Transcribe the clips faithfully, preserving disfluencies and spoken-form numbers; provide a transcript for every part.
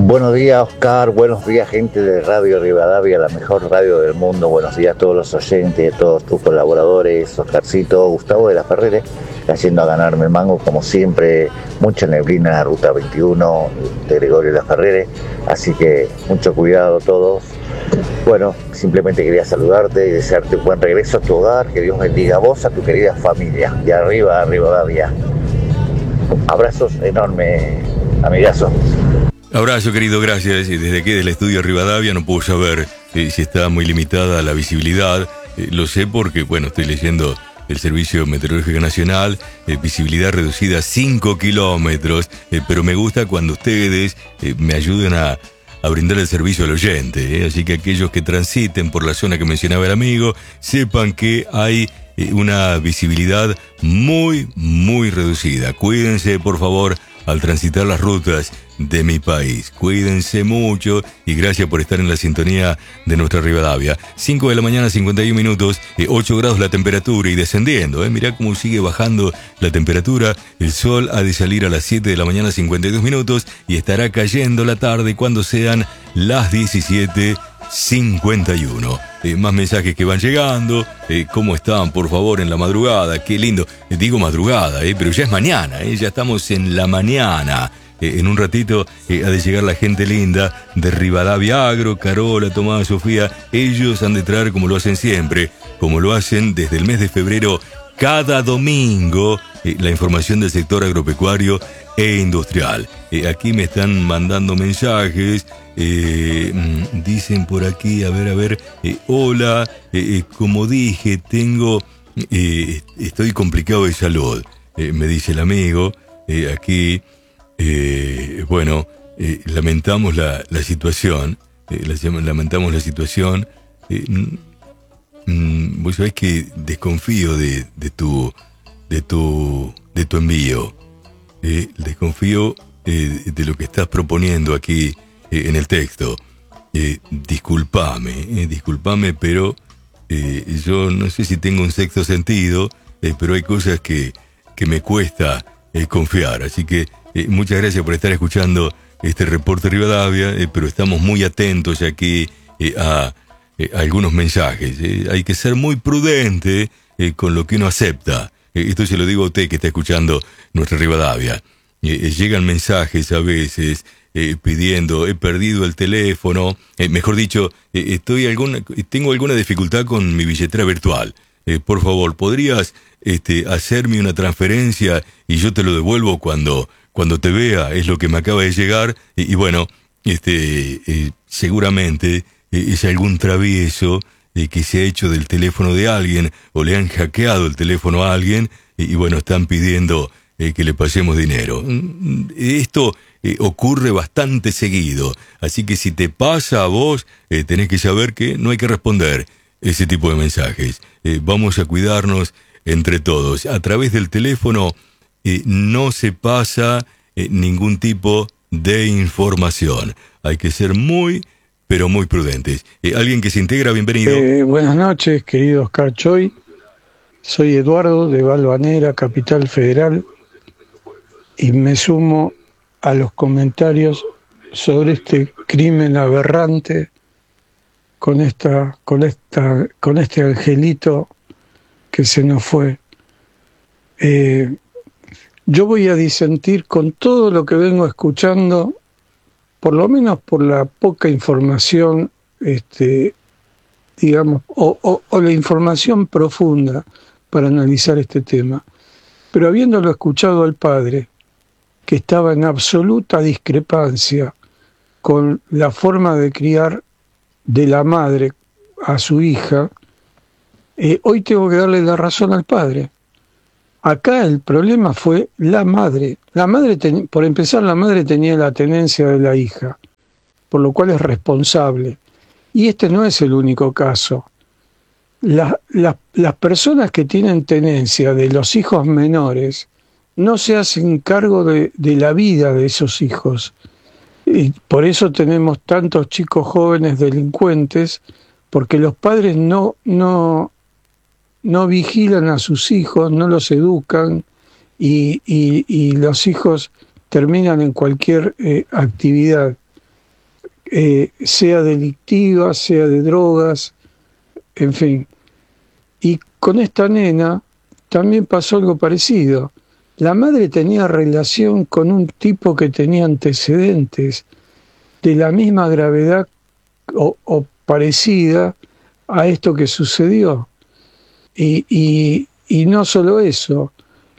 Buenos días, Oscar. Buenos días, gente de Radio Rivadavia, la mejor radio del mundo. Buenos días a todos los oyentes, a todos tus colaboradores, Oscarcito, Gustavo de la Ferrere, haciendo a ganarme el mango, como siempre. Mucha neblina en la ruta veintiuno de Gregorio de la Ferrere, así que mucho cuidado todos. Bueno, simplemente quería saludarte y desearte un buen regreso a tu hogar. Que Dios bendiga a vos, a tu querida familia. Y arriba, Rivadavia. Abrazos enormes, amigazo. Abrazo, querido, gracias. Desde aquí, del estudio Rivadavia, no puedo saber eh, si está muy limitada la visibilidad. Eh, lo sé porque, bueno, estoy leyendo el Servicio Meteorológico Nacional, eh, visibilidad reducida a cinco kilómetros, eh, pero me gusta cuando ustedes eh, me ayuden a, a brindar el servicio al oyente. Eh. Así que aquellos que transiten por la zona que mencionaba el amigo, sepan que hay eh, una visibilidad muy, muy reducida. Cuídense, por favor, al transitar las rutas de mi país. Cuídense mucho y gracias por estar en la sintonía de nuestra Rivadavia. cinco de la mañana, cincuenta y un minutos, eh, ocho grados la temperatura y descendiendo. Eh. Mirá cómo sigue bajando la temperatura. El sol ha de salir a las siete de la mañana, cincuenta y dos minutos, y estará cayendo la tarde cuando sean las diecisiete cincuenta y uno. Eh, más mensajes que van llegando. Eh, ¿Cómo están, por favor, en la madrugada? Qué lindo. Eh, digo madrugada, eh, pero ya es mañana. Eh, ya estamos en la mañana. Eh, en un ratito eh, ha de llegar la gente linda de Rivadavia Agro, Carola, Tomás, Sofía. Ellos han de traer, como lo hacen siempre, como lo hacen desde el mes de febrero, cada domingo, eh, la información del sector agropecuario e industrial. Eh, aquí me están mandando mensajes. Eh, dicen por aquí, a ver, a ver, eh, hola, eh, eh, como dije, tengo, eh, estoy complicado de salud, eh, me dice el amigo, eh, aquí, eh, bueno, eh, lamentamos la, la situación, eh, la, lamentamos la situación, eh, mm, vos sabés que desconfío de, de tu, de tu, de tu envío, eh, desconfío eh, de lo que estás proponiendo aquí, Eh, en el texto. Eh, disculpame, eh, disculpame, pero eh, yo no sé si tengo un sexto sentido, eh, pero hay cosas que, que me cuesta eh, confiar. Así que eh, muchas gracias por estar escuchando este reporte Rivadavia, eh, pero estamos muy atentos aquí eh, a, eh, a algunos mensajes. Eh. Hay que ser muy prudente eh, con lo que uno acepta. Eh, esto se lo digo a usted que está escuchando nuestra Rivadavia. Eh, eh, llegan mensajes a veces Eh, pidiendo, he perdido el teléfono, eh, mejor dicho, eh, estoy alguna, tengo alguna dificultad con mi billetera virtual. Eh, por favor, ¿podrías este, hacerme una transferencia y yo te lo devuelvo cuando, cuando te vea? Es lo que me acaba de llegar. Y, y bueno, este, eh, seguramente eh, es algún travieso eh, que se ha hecho del teléfono de alguien o le han hackeado el teléfono a alguien y, y bueno, están pidiendo eh, que le pasemos dinero. Esto Eh, ocurre bastante seguido, así que si te pasa a vos, eh, tenés que saber que no hay que responder ese tipo de mensajes. Eh, vamos a cuidarnos entre todos. A través del teléfono eh, no se pasa eh, ningún tipo de información. Hay que ser muy, pero muy prudentes. Eh, ¿Alguien que se integra? Bienvenido. Eh, buenas noches, querido Oscar Choy. Soy Eduardo de Valvanera, Capital Federal, y me sumo a los comentarios sobre este crimen aberrante con esta, con esta, con este angelito que se nos fue. Eh, yo voy a disentir con todo lo que vengo escuchando, por lo menos por la poca información, este, digamos, o, o, o la información profunda para analizar este tema. Pero habiéndolo escuchado al padre, que estaba en absoluta discrepancia con la forma de criar de la madre a su hija, eh, hoy tengo que darle la razón al padre. Acá el problema fue la madre. La madre ten, por empezar, la madre tenía la tenencia de la hija, por lo cual es responsable. Y este no es el único caso. La, la, las personas que tienen tenencia de los hijos menores no se hacen cargo de, de la vida de esos hijos. Y por eso tenemos tantos chicos jóvenes delincuentes, porque los padres no, no, no vigilan a sus hijos, no los educan, y, y, y los hijos terminan en cualquier eh, actividad. eh, sea delictiva, sea de drogas, en fin. Y con esta nena también pasó algo parecido. La madre tenía relación con un tipo que tenía antecedentes de la misma gravedad o, o parecida a esto que sucedió. Y, y, y no solo eso,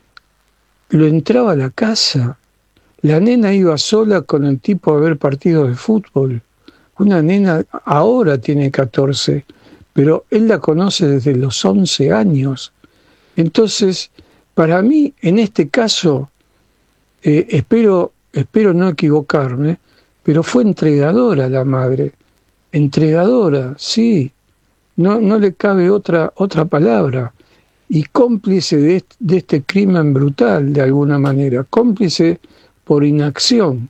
lo entraba a la casa. La nena iba sola con el tipo a ver partidos de fútbol. Una nena ahora tiene catorce, pero él la conoce desde los once años. Entonces, para mí, en este caso, eh, espero, espero no equivocarme, pero fue entregadora la madre. Entregadora, sí. No, no le cabe otra, otra palabra. Y cómplice de, de este crimen brutal, de alguna manera. Cómplice por inacción.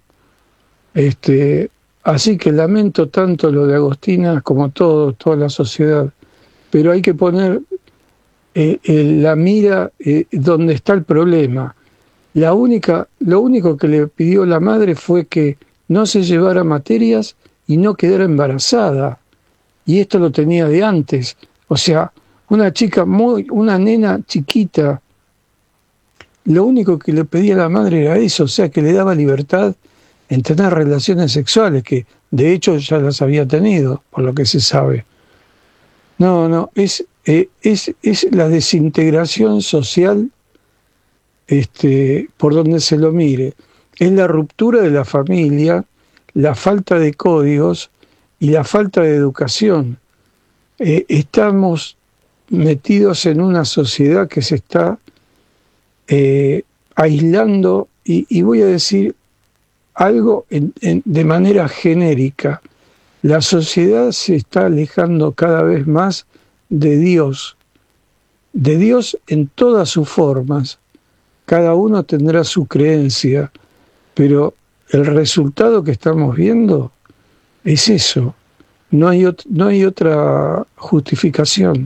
Este, así que lamento tanto lo de Agostina como todo, toda la sociedad. Pero hay que poner eh, eh, la mira eh, donde está el problema. La única, lo único que le pidió la madre fue que no se llevara materias y no quedara embarazada. Y esto lo tenía de antes. O sea, una chica muy, una nena chiquita, lo único que le pedía a la madre era eso, o sea, que le daba libertad en tener relaciones sexuales, que de hecho ya las había tenido, por lo que se sabe. No, no, es, eh, es, es la desintegración social este, por donde se lo mire. Es la ruptura de la familia, la falta de códigos y la falta de educación. Eh, estamos metidos en una sociedad que se está eh, aislando y, y voy a decir algo en, en, de manera genérica. La sociedad se está alejando cada vez más de Dios, de Dios en todas sus formas. Cada uno tendrá su creencia, pero el resultado que estamos viendo es eso. No hay, ot- no hay otra justificación,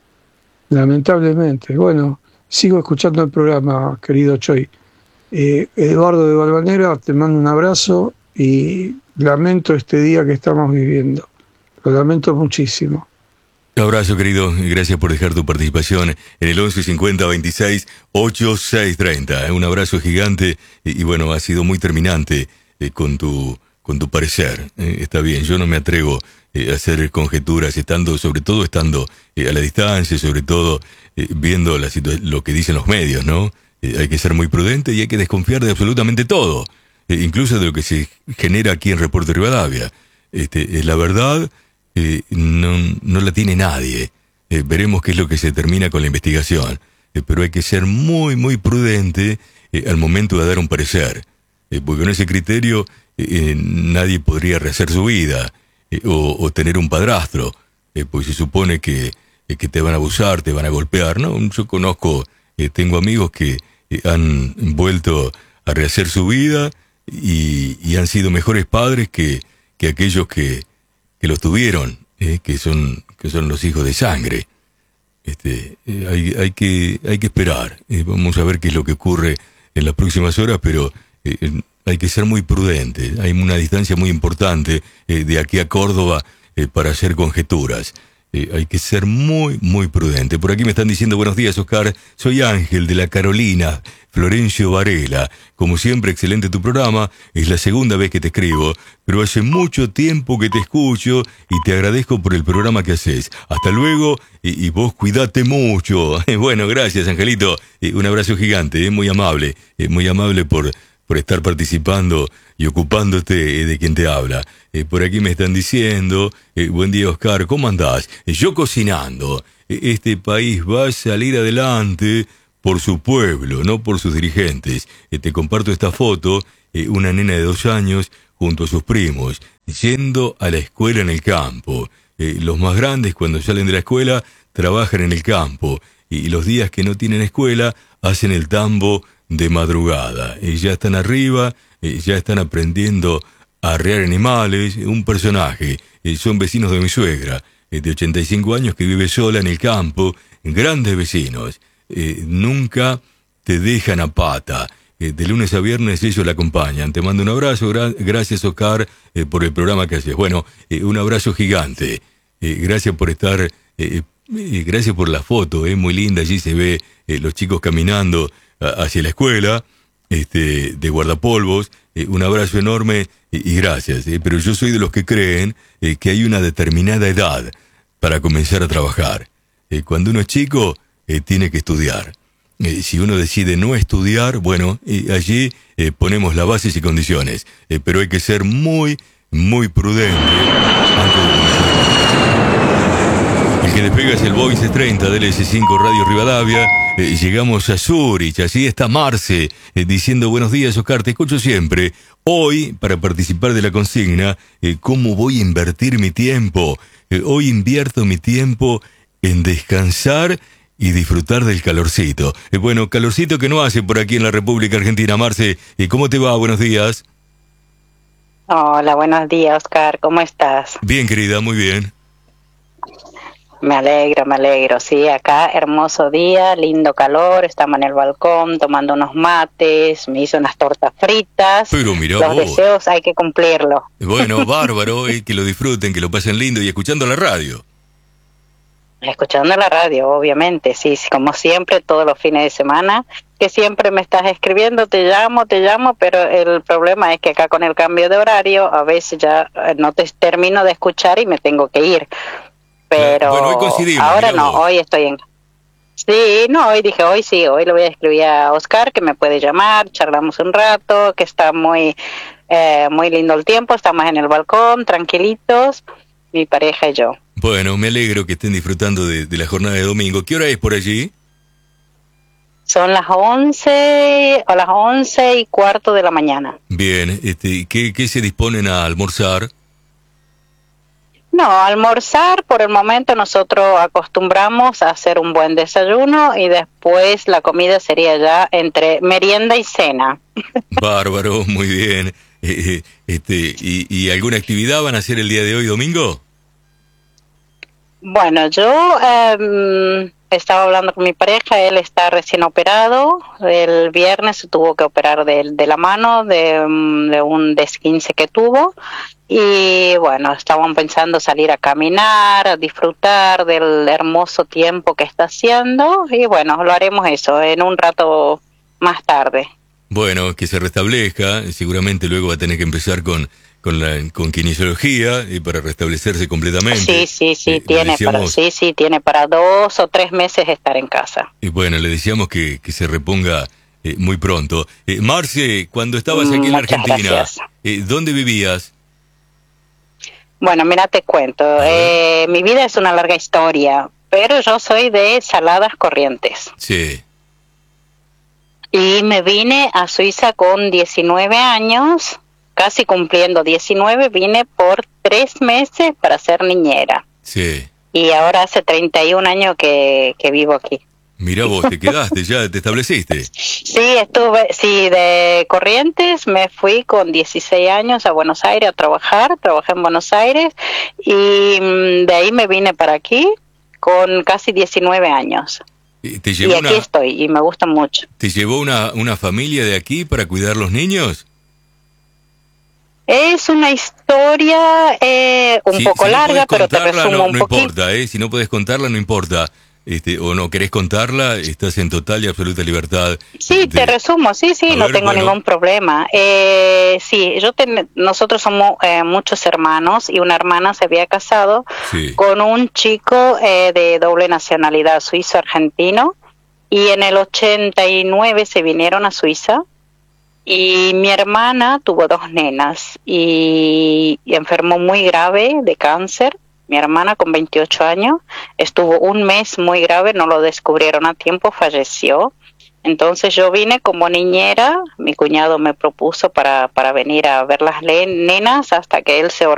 lamentablemente. Bueno, sigo escuchando el programa, querido Choi. Eh, Eduardo de Valvanera, te mando un abrazo y lamento este día que estamos viviendo. Lo lamento muchísimo. Un abrazo, querido, y gracias por dejar tu participación en el once cincuenta veintiséis ochenta y seis treinta. Un abrazo gigante y, y bueno, ha sido muy terminante eh, con tu con tu parecer. Eh, está bien, yo no me atrevo eh, a hacer conjeturas, estando, sobre todo estando eh, a la distancia, sobre todo eh, viendo la situa- lo que dicen los medios, ¿no? Eh, hay que ser muy prudente y hay que desconfiar de absolutamente todo, eh, incluso de lo que se genera aquí en Reporte Rivadavia. Este, eh, la verdad eh, no, no la tiene nadie. Eh, veremos qué es lo que se termina con la investigación. Eh, pero hay que ser muy, muy prudente eh, al momento de dar un parecer. Eh, porque con ese criterio eh, nadie podría rehacer su vida eh, o, o tener un padrastro. Eh, pues se supone que, eh, que te van a abusar, te van a golpear, ¿no? Yo conozco, eh, tengo amigos que eh, han vuelto a rehacer su vida y, y han sido mejores padres que, que aquellos que, que los tuvieron, eh, que son que son los hijos de sangre. Este, eh, hay, hay que hay que esperar. Eh, vamos a ver qué es lo que ocurre en las próximas horas, pero eh, hay que ser muy prudente. Hay una distancia muy importante eh, de aquí a Córdoba eh, para hacer conjeturas. Eh, hay que ser muy, muy prudente. Por aquí me están diciendo, buenos días, Oscar. Soy Ángel de la Carolina, Florencio Varela. Como siempre, excelente tu programa. Es la segunda vez que te escribo, pero hace mucho tiempo que te escucho y te agradezco por el programa que haces. Hasta luego y, y vos cuidate mucho. Bueno, gracias, Angelito. Eh, un abrazo gigante, eh, muy amable. Eh, muy amable por... por estar participando y ocupándote eh, de quien te habla. Eh, por aquí me están diciendo, eh, buen día, Oscar, ¿cómo andás? Eh, yo cocinando. Eh, este país va a salir adelante por su pueblo, no por sus dirigentes. Eh, te comparto esta foto, eh, una nena de dos años junto a sus primos, yendo a la escuela en el campo. Eh, los más grandes, cuando salen de la escuela, trabajan en el campo. Y los días que no tienen escuela, hacen el tambo de madrugada. Eh, ya están arriba, eh, ya están aprendiendo a arrear animales. Un personaje, eh, son vecinos de mi suegra, eh, de ochenta y cinco años, que vive sola en el campo. Grandes vecinos, eh, nunca te dejan a pata. eh, de lunes a viernes ellos la acompañan. Te mando un abrazo, gra- gracias Oscar eh, por el programa que haces. Bueno, eh, un abrazo gigante. Eh, gracias por estar, eh, eh, gracias por la foto, eh, muy linda. Allí se ve eh, los chicos caminando a- hacia la escuela este, de guardapolvos. Eh, un abrazo enorme y, y gracias. Eh, pero yo soy de los que creen eh, que hay una determinada edad para comenzar a trabajar. Eh, cuando uno es chico, eh, tiene que estudiar. Eh, si uno decide no estudiar, bueno, eh, allí eh, ponemos las bases y condiciones. Eh, pero hay que ser muy, muy prudente antes de comenzar. El que despega es el Boeing treinta del ese cinco Radio Rivadavia. Eh, llegamos a Zurich, allí está Marce, eh, diciendo buenos días Oscar, te escucho siempre. Hoy, para participar de la consigna, eh, ¿cómo voy a invertir mi tiempo? Eh, hoy invierto mi tiempo en descansar y disfrutar del calorcito. Eh, bueno, calorcito que no hace por aquí en la República Argentina. Marce, ¿y cómo te va? Buenos días. Hola, buenos días, Oscar. ¿Cómo estás? Bien, querida, muy bien. Me alegro, me alegro. Sí, acá hermoso día, lindo calor. Estamos en el balcón tomando unos mates. Me hizo unas tortas fritas. Pero mirá Los vos. deseos hay que cumplirlos. Bueno, bárbaro, eh, que lo disfruten, que lo pasen lindo y escuchando la radio. Escuchando la radio, obviamente. Sí, sí, como siempre, todos los fines de semana. Que siempre me estás escribiendo, te llamo, te llamo, pero el problema es que acá con el cambio de horario, a veces ya eh, no te termino de escuchar y me tengo que ir. Pero bueno, hoy coincidimos, ahora mirá no, vos. hoy estoy en... Sí, no, hoy dije, hoy sí, hoy le voy a escribir a Oscar que me puede llamar, charlamos un rato, que está muy eh, muy lindo el tiempo, estamos en el balcón, tranquilitos, mi pareja y yo. Bueno, me alegro que estén disfrutando de, de la jornada de domingo. ¿Qué hora es por allí? Son las once, o las once y cuarto de la mañana. Bien, este, ¿qué, qué se disponen a almorzar? No, almorzar, por el momento nosotros acostumbramos a hacer un buen desayuno y después la comida sería ya entre merienda y cena. Bárbaro, muy bien. Eh, eh, este, y, ¿Y alguna actividad van a hacer el día de hoy, domingo? Bueno, yo eh, estaba hablando con mi pareja, él está recién operado, el viernes se tuvo que operar de, de la mano, de, de un desquince que tuvo, y bueno, estaban pensando salir a caminar, a disfrutar del hermoso tiempo que está haciendo, y bueno, lo haremos eso en un rato más tarde. Bueno, que se restablezca, seguramente luego va a tener que empezar con... con la con kinesiología y para restablecerse completamente. Sí, sí, sí, Eh, le tiene para, decíamos- sí, sí, tiene para dos o tres meses estar en casa. Y bueno, le decíamos que, que se reponga eh, muy pronto. Eh, Marce, cuando estabas aquí en la Muchas Argentina, gracias. eh, ¿dónde vivías? Bueno, mira, te cuento. Eh, mi vida es una larga historia, pero yo soy de Saladas Corrientes. Sí. Y me vine a Suiza con diecinueve años, casi cumpliendo diecinueve, vine por tres meses para ser niñera. Sí. Y ahora hace treinta y un años que, que vivo aquí. Mirá vos, te quedaste, ya te estableciste. Sí, estuve, sí, de Corrientes me fui con dieciséis años a Buenos Aires a trabajar, trabajé en Buenos Aires y mm, de ahí me vine para aquí con casi diecinueve años. Eh, ¿Te Y llevó, aquí una, estoy y me gusta mucho. ¿te llevó una, una familia de aquí para cuidar los niños? Es una historia eh, un Si- poco si no larga, podés pero te contarla, resumo no, un no poquito. importa, ¿eh? Si no podés contarla, no importa. Este, o no querés contarla, estás en total y absoluta libertad. Sí, de- te resumo, sí, sí, A no ver, tengo bueno. ningún problema. Eh, sí, yo ten- nosotros somos eh, muchos hermanos y una hermana se había casado Sí. con un chico eh, de doble nacionalidad suizo-argentino y en el ochenta y nueve se vinieron a Suiza y mi hermana tuvo dos nenas y, y enfermó muy grave de cáncer. Mi hermana con veintiocho años estuvo un mes muy grave, no lo descubrieron a tiempo, falleció. Entonces yo vine como niñera, mi cuñado me propuso para, para venir a ver las le- nenas hasta que él se